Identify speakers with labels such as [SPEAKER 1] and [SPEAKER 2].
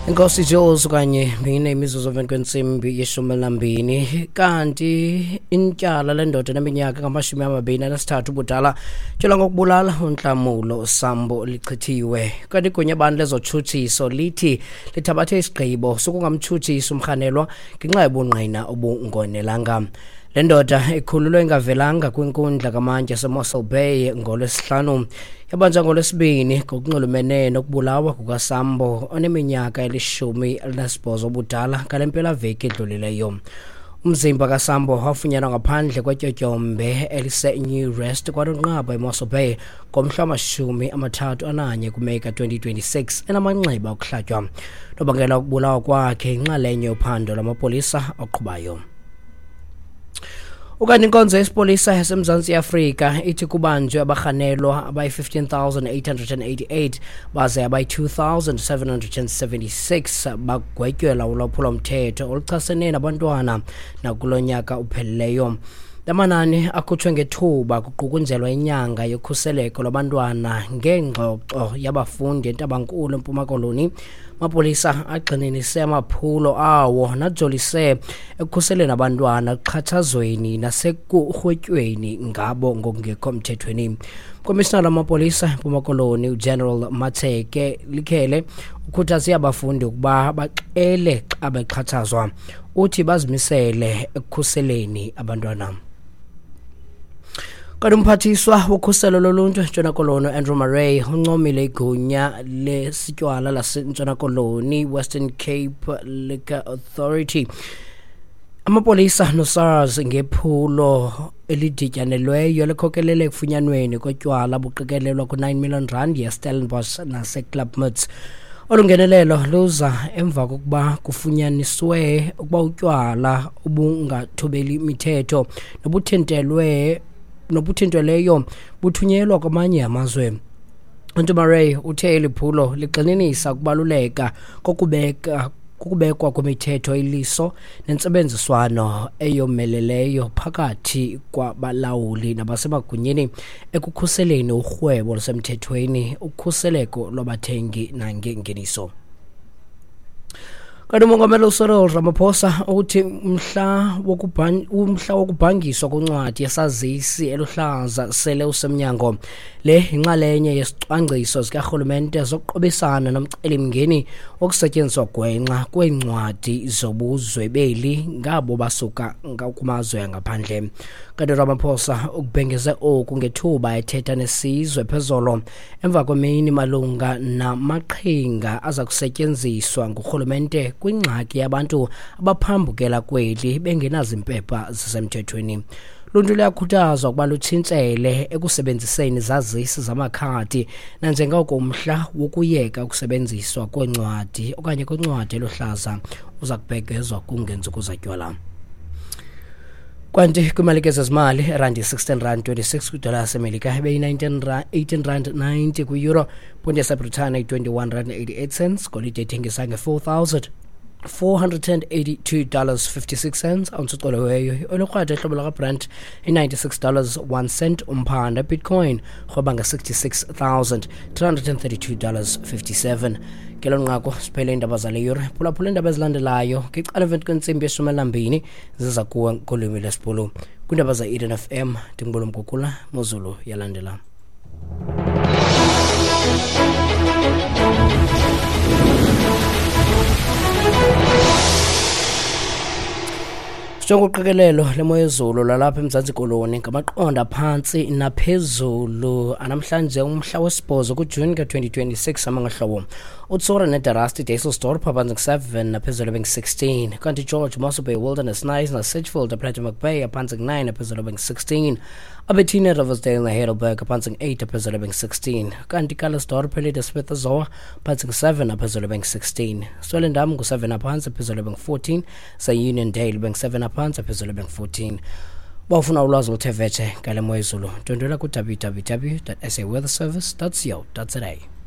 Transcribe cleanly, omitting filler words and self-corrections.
[SPEAKER 1] Inkosi Jules kanye ngine imizuzu 20:12 kanti intyala lendoda neminyaka ngamashumi-23 ubudala tshela ngokubulala uNhlamulo Sambo lichithiwe kanti kunye abantu lezotshutshiso lithi lithabathe isigqibo sokungamtshutshisi umkhanelwa ngenxa yobungqina obungonelanga. Lendoda ikhululwe ingavelanga kwinkundla kamantya eMossel Bay ngolwesihlanu yabanjwa ngolwesibini ngokunxulumene nokubulawa kukaSambo oneminyaka eli-18 obudala ngale mpelaveki edlulileyo. Umzimba kaSambo wafunyanwa ngaphandle kwetyotyombe elise-New Rest kwanonqaba eMossel Bay ngomhla wama-31 kuMeyi ka-2026 enamanxeba okuhlatywa. Nobangela ukubulawa kwakhe inxalenye yophando lwamapolisa aqhubayo. Ukanti inkonzo yesipolisa yaseMzantsi Afrika ithi kubanjwe abarhanelwa abayi-15,888 baze abayi-2,776 bagwetyelwa ulwaphulo-mthetho oluchasene nabantwana nakulo nyaka uphelileyo. Lamanani akhutshwe ngethuba kuqukunjelwa inyanga yokhuseleko lwabantwana ngengxoxo yabafundi eNtabankulu eMpuma Koloni. Amapolisa agxininise amaphulo awo najolise ekukhuseleni abantwana kuxhatshazweni nasekurhwetyweni ngabo ngokungekho mthethweni. Komishinala wamapolisa eMpuma Koloni uGeneral Matheke Likhele ukhuthaze abafundi ukuba baxele xa bexhatshazwa, uthi bazimisele ekukhuseleni abantwana. Kanti umphathiswa wokhuselo loluntu eNtshona Koloni Andrew Murray uncomile igunya lesitywala laseNtshona Koloni Western Cape Liquor Authority, amapolisa noSARS ngephulo elidityanelweyo likhokelele ekufunyanweni kotywala buqikelelwa ku-9 million rand yeStellenbosch naseKlapmuts. Olungenelelo luza emva kokuba kufunyaniswe ukuba utywala obungathobeli imithetho nobuthinteleyo buthunyelwa kwamanye amazwe. Murray uthe eli phulo ligxininisa ukubaluleka kokubekwa kwemithetho iliso nentsebenziswano eyomeleleyo phakathi kwabalawuli nabasemagunyeni ekukhuseleni urhwebo lusemthethweni, ukhuseleko lwabathengi nangengeniso. Kanti umongameli uCyril Ramaphosa uthi umhla wokubhangiswa kwencwadi yesazisi eluhlaza sele usemnyango. Le inxalenye yesicwangciso sikarhulumente zokuqobisana nomcelimngeni wokusetyenziswa gwenxa kweencwadi zobuzwebeli ngabo basuka kumazwe angaphandle. Kanti Ramaphosa ukubhengeze oku ngethuba ethetha nesizwe phezolo emva kwemini malunga namaqhinga aza kusetyenziswa ngurhulumente kwingxaki yabantu abaphambukela kweli bengenazimpepha zisemthethweni. Luntu luyakhuthazwa ukuba lutshintshele ekusebenziseni izazisi zamakhadi nanjengoko umhla wokuyeka ukusebenziswa kwencwadi okanye kwencwadi eluhlaza uza kubhengezwa kungenzuku zatywala. Kwanti kwimalike zezimali irandi 16.26 kwidola yasemelika ebeyi-18.90 kwi-euro, ponti yaseBritane i-21.88, golide ethengisa nge-$4,482.56, ounce ucoleweyo olurhwatha ehlobo lakaBrent i-$96.01, umphanda Bitcoin rhoba nge-$66,332.57. Ngelo nqaku siphele iindaba zale yure, phulaphula iindaba ezilandelayo ngecala 20:12 ziza kuwe ngolwimi lesibhulu kwiindaba za-Eden FM. Ndingulo Mgugula, Mozulu yalandela. Njengoqikelelo lemo yezulu lalapha eMzantsi Koloni ngamaqonda phantsi naphezulu anamhlanje umhla wesibhozo kuJuni ka-2026 amangahlobo. uTsura neDarasti Daselsdorp aphantsi 7 naphezulu 16, kanti George Mossel Bay Wilderness Nice naSedgefield aPlateau Bay aphantsi 9 naphezulu 16, Albertina Riversdale naHeidelberg aphantsi 8 naphezulu 16, kanti Calisdorp eLidderspith Zoa aphantsi 7 naphezulu 16, Swellendam ngu7 aphantsi naphezulu 14, Uniondale 7 aphantsi naphezulu 14. Bawufuna ulwazi oluthe vetshe ngale mo yezulu, ndwendwela ku www.saweatherservice.co.za.